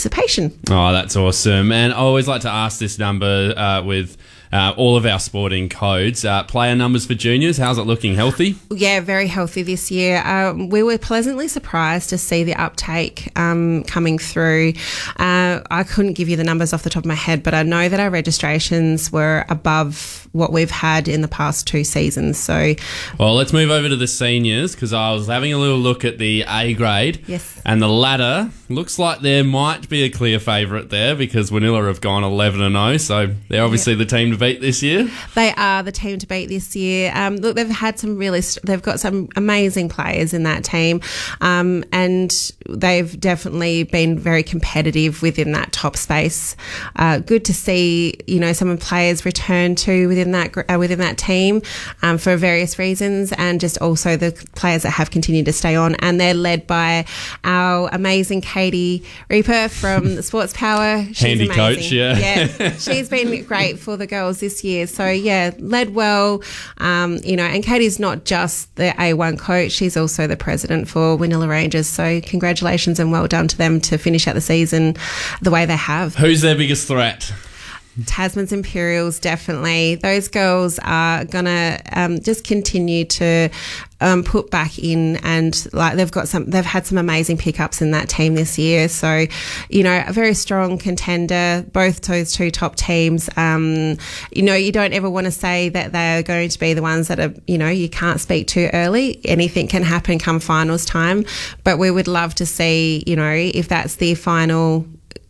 participation. Oh, that's awesome. And I always like to ask this number with all of our sporting codes. Player numbers for juniors, how's it looking? Healthy? Yeah, very healthy this year. We were pleasantly surprised to see the uptake coming through. I couldn't give you the numbers off the top of my head, but I know that our registrations were above what we've had in the past 2 seasons. So, well, let's move over to the seniors, because I was having a little look at the A grade. Yes. And the ladder looks like there might be a clear favourite there, because Wanilla have gone 11-0, so they're obviously the team to beat this year. They are the team to beat this year. Look, they've got some amazing players in that team, and they've definitely been very competitive within that top space. Good to see, some players return to within that team for various reasons, and just also the players that have continued to stay on, and they're led by our amazing Katie Reaper from the Sports Power. She's handy amazing. coach, yeah. She's been great for the girls this year. So led well. And Katie's not just the A1 coach; she's also the president for Wanilla Rangers. So congratulations and well done to them to finish out the season the way they have. Who's their biggest threat? Tasman's Imperials, definitely. Those girls are gonna just continue to put back in, and they've had some amazing pickups in that team this year. So, a very strong contender, both those 2 top teams. You don't ever want to say that they're going to be the ones that are, you can't speak too early. Anything can happen come finals time, but we would love to see, if that's the finals,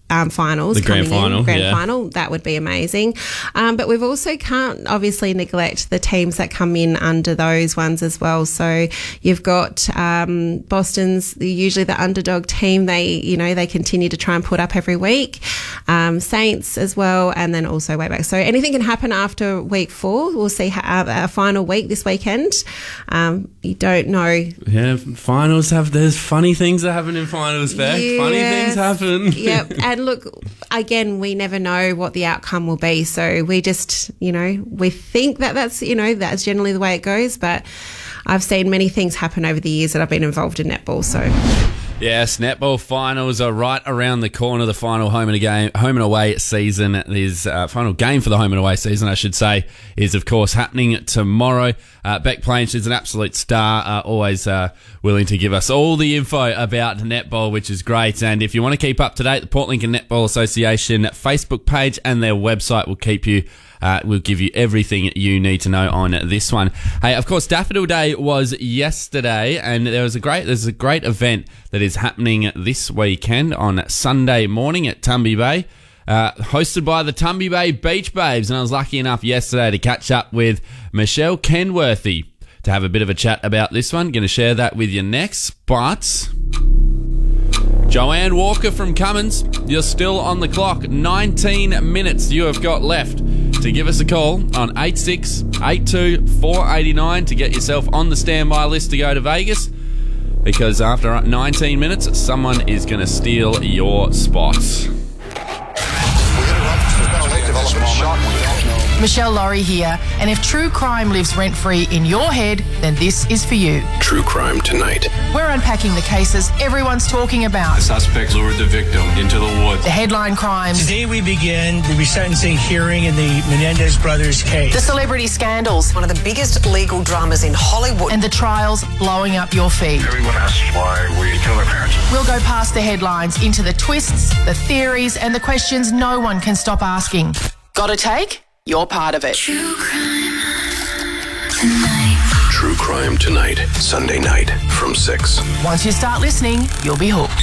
the grand final, that would be amazing. But we've also can't obviously neglect the teams that come in under those ones as well. So you've got Boston's usually the underdog team. They continue to try and put up every week. Saints as well, and then also way back. So anything can happen after week 4. We'll see a final week this weekend. You don't know. Yeah, finals there's funny things that happen in finals, Beck. Yes. Funny things happen. Yep. And look, again, we never know what the outcome will be. So we just, we think that's generally the way it goes. But I've seen many things happen over the years that I've been involved in netball. So. Yes, netball finals are right around the corner. The final home and away season, final game for the home and away season, I should say, is of course happening tomorrow. Beck Plain, she's an absolute star, always willing to give us all the info about netball, which is great. And if you want to keep up to date, the Port Lincoln Netball Association Facebook page and their website will give you everything you need to know on this one. Hey, of course, Daffodil Day was yesterday, and there's a great event that is happening this weekend on Sunday morning at Tumby Bay, hosted by the Tumby Bay Beach Babes. And I was lucky enough yesterday to catch up with Michelle Kenworthy to have a bit of a chat about this one. Going to share that with you next, but Joanne Walker from Cummins, you're still on the clock. 19 minutes you have got left to give us a call on 8682 489 to get yourself on the standby list to go to Vegas, because after 19 minutes, someone is going to steal your spots. Michelle Laurie here, and if true crime lives rent-free in your head, then this is for you. True Crime Tonight. We're unpacking the cases everyone's talking about. The suspect lured the victim into the woods. The headline crimes. Today we begin the resentencing hearing in the Menendez brothers case. The celebrity scandals. One of the biggest legal dramas in Hollywood. And the trials blowing up your feed. Everyone asks why we kill our parents. We'll go past the headlines into the twists, the theories, and the questions no one can stop asking. Got a take? You're part of it. True Crime Tonight, Sunday night from 6. Once you start listening, you'll be hooked.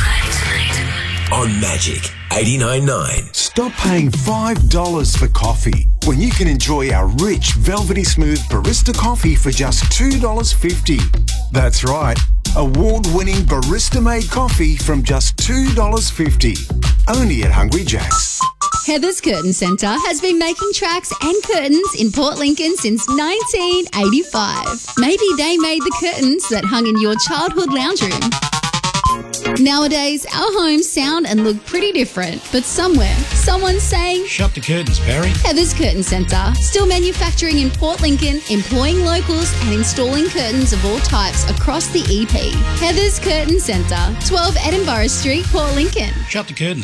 On Magic 89.9. Stop paying $5 for coffee when you can enjoy our rich, velvety smooth barista coffee for just $2.50. That's right, award-winning barista-made coffee from just $2.50. Only at Hungry Jack's. Heather's Curtain Centre has been making tracks and curtains in Port Lincoln since 1985. Maybe they made the curtains that hung in your childhood lounge room. Nowadays, our homes sound and look pretty different, but somewhere, someone's saying, Shut the curtains, Barry. Heather's Curtain Centre, still manufacturing in Port Lincoln, employing locals and installing curtains of all types across the EP. Heather's Curtain Centre, 12 Edinburgh Street, Port Lincoln. Shut the curtains.